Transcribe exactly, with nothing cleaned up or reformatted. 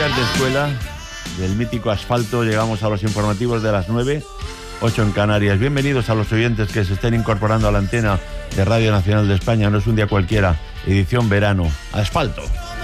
días de escuela del mítico asfalto llegamos a los informativos de las nueve, ocho en Canarias. Bienvenidos a los oyentes que se estén incorporando a la antena de Radio Nacional de España. No es un día cualquiera, edición verano. Asfalto.